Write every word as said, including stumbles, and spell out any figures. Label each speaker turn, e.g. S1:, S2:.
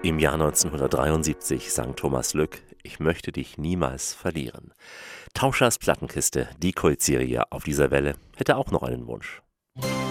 S1: Im Jahr neunzehnhundertdreiundsiebzig sang Thomas Lück: »Ich möchte dich niemals verlieren.« Tauschers Plattenkiste, die Kultserie auf dieser Welle, hätte auch noch einen Wunsch.